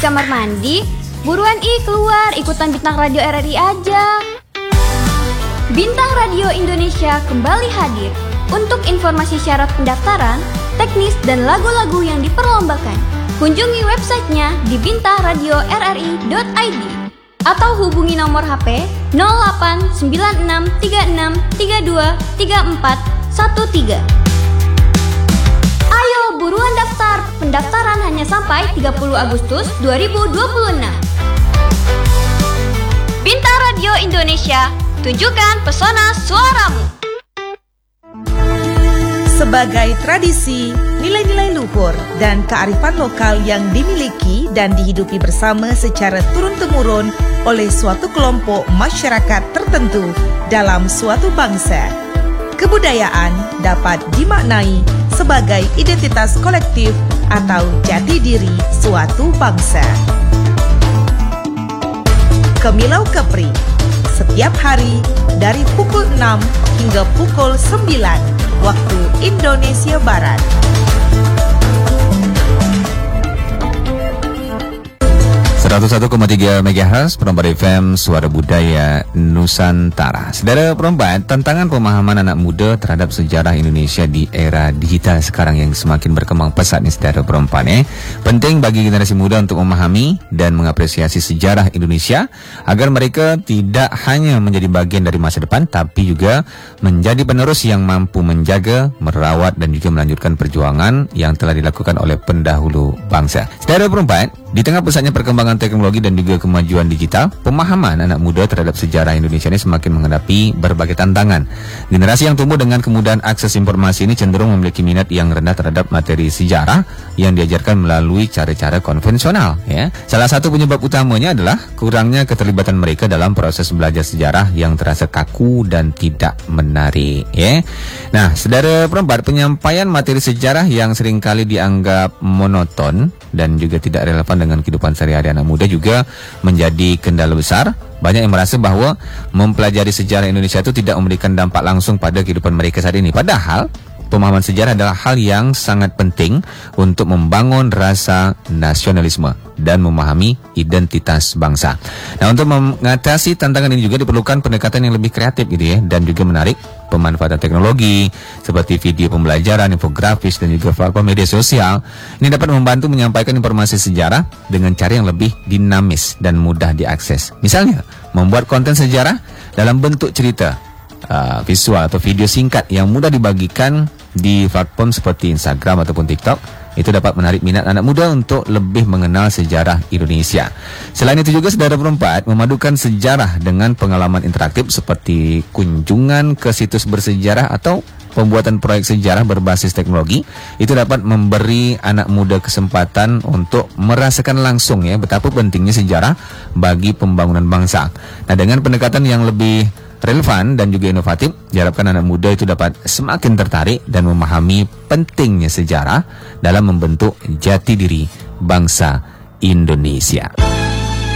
kamar mandi? Buruan keluar, ikutan Bintang Radio RRI aja. Bintang Radio Indonesia kembali hadir. Untuk informasi syarat pendaftaran, teknis dan lagu-lagu yang diperlombakan, kunjungi websitenya di bintangradioRRI.id atau hubungi nomor HP 089636323413. Ayo buruan daftar, pendaftaran hanya sampai 30 Agustus 2026. Bintang Radio Indonesia, tunjukkan pesona suaramu. Sebagai tradisi, nilai-nilai luhur dan kearifan lokal yang dimiliki dan dihidupi bersama secara turun-temurun oleh suatu kelompok masyarakat tertentu dalam suatu bangsa. Kebudayaan dapat dimaknai sebagai identitas kolektif atau jati diri suatu bangsa. Kemilau Kepri, setiap hari dari pukul 6 hingga pukul 9 waktu Indonesia Barat. 101,3 MHz Perempat FM Suara Budaya Nusantara. Saudara perempat, tantangan pemahaman anak muda terhadap sejarah Indonesia di era digital sekarang yang semakin berkembang pesat nih saudara perempat. Penting bagi generasi muda untuk memahami dan mengapresiasi sejarah Indonesia agar mereka tidak hanya menjadi bagian dari masa depan tapi juga menjadi penerus yang mampu menjaga, merawat dan juga melanjutkan perjuangan yang telah dilakukan oleh pendahulu bangsa. Saudara perempat, di tengah pesatnya perkembangan teknologi dan juga kemajuan digital, pemahaman anak muda terhadap sejarah Indonesia ini semakin menghadapi berbagai tantangan. Generasi yang tumbuh dengan kemudahan akses informasi ini cenderung memiliki minat yang rendah terhadap materi sejarah yang diajarkan melalui cara-cara konvensional. Salah satu penyebab utamanya adalah kurangnya keterlibatan mereka dalam proses belajar sejarah yang terasa kaku dan tidak menarik. Nah, saudara perempat, penyampaian materi sejarah yang seringkali dianggap monoton dan juga tidak relevan dengan kehidupan sehari-hari anak muda juga menjadi kendala besar. Banyak yang merasa bahwa mempelajari sejarah Indonesia itu tidak memberikan dampak langsung pada kehidupan mereka saat ini. Padahal pemahaman sejarah adalah hal yang sangat penting untuk membangun rasa nasionalisme dan memahami identitas bangsa. Nah, untuk mengatasi tantangan ini juga diperlukan pendekatan yang lebih kreatif dan juga menarik. Pemanfaatan teknologi seperti video pembelajaran, infografis dan juga platform media sosial ini dapat membantu menyampaikan informasi sejarah dengan cara yang lebih dinamis dan mudah diakses. Misalnya, membuat konten sejarah dalam bentuk cerita, visual atau video singkat yang mudah dibagikan di platform seperti Instagram ataupun TikTok. Itu dapat menarik minat anak muda untuk lebih mengenal sejarah Indonesia. Selain itu juga saudara perempat, memadukan sejarah dengan pengalaman interaktif seperti kunjungan ke situs bersejarah atau pembuatan proyek sejarah berbasis teknologi itu dapat memberi anak muda kesempatan untuk merasakan langsung betapa pentingnya sejarah bagi pembangunan bangsa. Nah, dengan pendekatan yang lebih relevan dan juga inovatif, diharapkan anak muda itu dapat semakin tertarik dan memahami pentingnya sejarah dalam membentuk jati diri bangsa Indonesia.